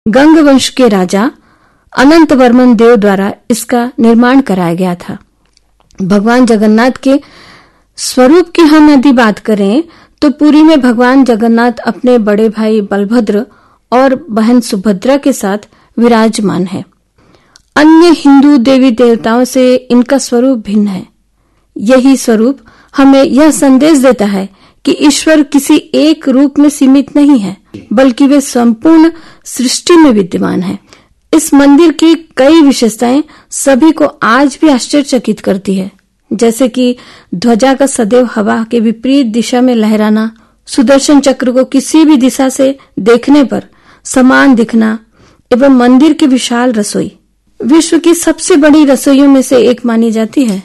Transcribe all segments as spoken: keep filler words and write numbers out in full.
गंग वंश के राजा अनंत वर्मन देव द्वारा इसका निर्माण कराया गया था। भगवान जगन्नाथ के स्वरूप की हम यदि बात करें तो पुरी में भगवान जगन्नाथ अपने बड़े भाई बलभद्र और बहन सुभद्रा के साथ विराजमान है। अन्य हिंदू देवी देवताओं से इनका स्वरूप भिन्न है। यही स्वरूप हमें यह संदेश देता है कि ईश्वर किसी एक रूप में सीमित नहीं है, बल्कि वे संपूर्ण सृष्टि में विद्यमान है। इस मंदिर की कई विशेषताएं सभी को आज भी आश्चर्यचकित करती है, जैसे कि ध्वजा का सदैव हवा के विपरीत दिशा में लहराना, सुदर्शन चक्र को किसी भी दिशा से देखने पर समान दिखना एवं मंदिर की विशाल रसोई विश्व की सबसे बड़ी रसोइयों में से एक मानी जाती है।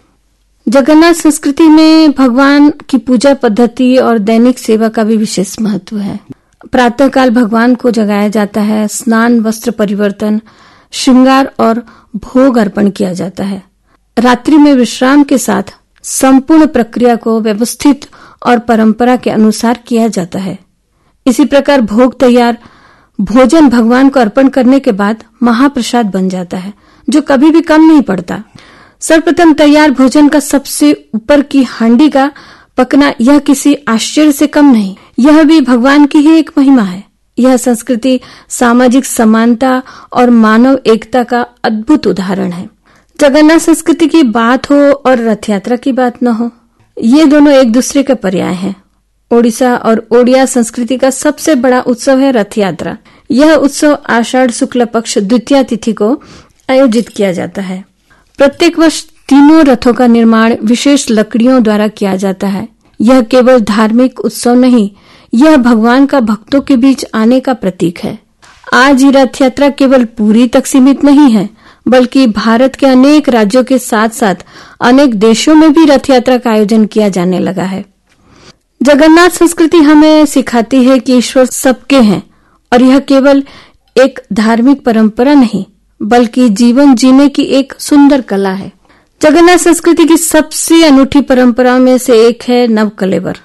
जगन्नाथ संस्कृति में भगवान की पूजा पद्धति और दैनिक सेवा का भी विशेष महत्व है। प्रातःकाल भगवान को जगाया जाता है, स्नान, वस्त्र परिवर्तन, श्रृंगार और भोग अर्पण किया जाता है। रात्रि में विश्राम के साथ संपूर्ण प्रक्रिया को व्यवस्थित और परंपरा के अनुसार किया जाता है। इसी प्रकार भोग तैयार भोजन भगवान को अर्पण करने के बाद महाप्रसाद बन जाता है, जो कभी भी कम नहीं पड़ता। सर्वप्रथम तैयार भोजन का सबसे ऊपर की हांडी का पकना यह किसी आश्चर्य से कम नहीं, यह भी भगवान की ही एक महिमा है। यह संस्कृति सामाजिक समानता और मानव एकता का अद्भुत उदाहरण है। जगन्नाथ संस्कृति की बात हो और रथ यात्रा की बात न हो, ये दोनों एक दूसरे का पर्याय हैं। ओडिशा और ओडिया संस्कृति का सबसे बड़ा उत्सव है रथ यात्रा। यह उत्सव आषाढ़ शुक्ल पक्ष द्वितीया तिथि को आयोजित किया जाता है। प्रत्येक वर्ष तीनों रथों का निर्माण विशेष लकड़ियों द्वारा किया जाता है। यह केवल धार्मिक उत्सव नहीं, यह भगवान का भक्तों के बीच आने का प्रतीक है। आज ये रथ यात्रा केवल पुरी तक सीमित नहीं है, बल्कि भारत के अनेक राज्यों के साथ साथ अनेक देशों में भी रथ यात्रा का आयोजन किया जाने लगा है। जगन्नाथ संस्कृति हमें सिखाती है कि ईश्वर सबके हैं और यह केवल एक धार्मिक परंपरा नहीं, बल्कि जीवन जीने की एक सुंदर कला है। जगन्नाथ संस्कृति की सबसे अनूठी परंपराओं में से एक है नवकलेवर।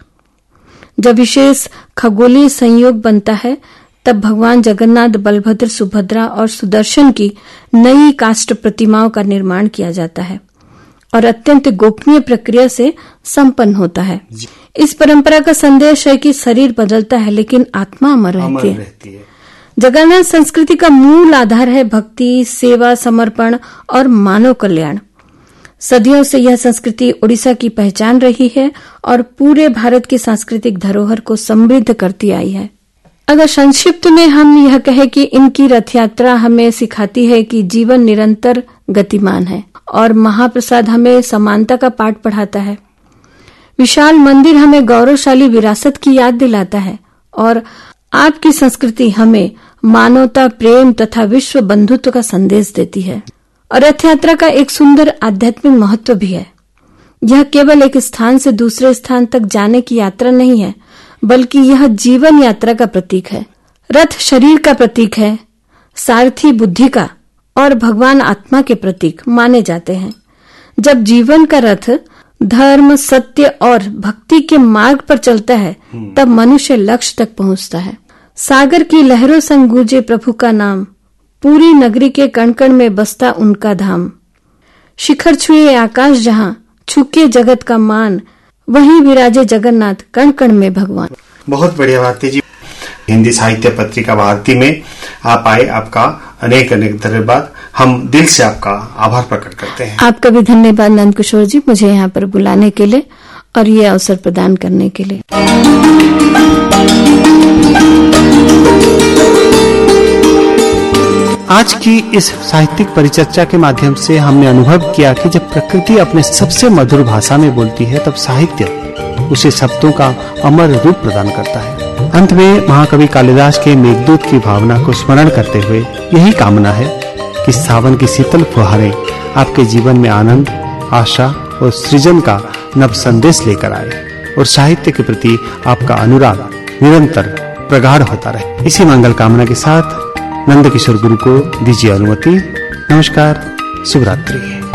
जब विशेष खगोलीय संयोग बनता है, तब भगवान जगन्नाथ, बलभद्र, सुभद्रा और सुदर्शन की नई काष्ठ प्रतिमाओं का निर्माण किया जाता है और अत्यंत गोपनीय प्रक्रिया से संपन्न होता है। इस परंपरा का संदेश है कि शरीर बदलता है लेकिन आत्मा अमर रहती है। रहती है। जगन्नाथ संस्कृति का मूल आधार है भक्ति, सेवा, समर्पण और मानव कल्याण। सदियों से यह संस्कृति ओडिशा की पहचान रही है और पूरे भारत की सांस्कृतिक धरोहर को समृद्ध करती आई है। अगर संक्षिप्त में हम यह कहें कि इनकी रथ यात्रा हमें सिखाती है कि जीवन निरंतर गतिमान है और महाप्रसाद हमें समानता का पाठ पढ़ाता है। विशाल मंदिर हमें गौरवशाली विरासत की याद दिलाता है और आपकी संस्कृति हमें मानवता, प्रेम तथा विश्व बंधुत्व का संदेश देती है। और रथ यात्रा का एक सुंदर आध्यात्मिक महत्व भी है। यह केवल एक स्थान से दूसरे स्थान तक जाने की यात्रा नहीं है, बल्कि यह जीवन यात्रा का प्रतीक है। रथ शरीर का प्रतीक है, सारथी बुद्धि का और भगवान आत्मा के प्रतीक माने जाते हैं। जब जीवन का रथ धर्म, सत्य और भक्ति के मार्ग पर चलता है, तब मनुष्य लक्ष्य तक पहुंचता है। सागर की लहरों संग गूंजे प्रभु का नाम, पूरी नगरी के कण कण में बसता उनका धाम। शिखर छुए आकाश जहां, छुके जगत का मान, वहीं विराजे जगन्नाथ कण कण में भगवान। बहुत बढ़िया भारती जी, हिंदी साहित्य पत्रिका भारती में आप आए, आपका अनेक अनेक धन्यवाद। हम दिल से आपका आभार प्रकट करते हैं। आपका भी धन्यवाद नंद किशोर जी, मुझे यहाँ पर बुलाने के लिए और ये अवसर प्रदान करने के लिए। आज की इस साहित्यिक परिचर्चा के माध्यम से हमने अनुभव किया कि जब प्रकृति अपने सबसे मधुर भाषा में बोलती है, तब साहित्य उसे शब्दों का अमर रूप प्रदान करता है। अंत में महाकवि कालिदास के मेघदूत की भावना को स्मरण करते हुए यही कामना है कि सावन की शीतल फुहारें आपके जीवन में आनंद, आशा और सृजन का नव संदेश लेकर आए और साहित्य के प्रति आपका अनुराग निरंतर प्रगाढ़ होता रहे। इसी मंगल कामना के साथ नंद किशोर गुरु को दीजिए अनुमति। नमस्कार, शुभ रात्रि।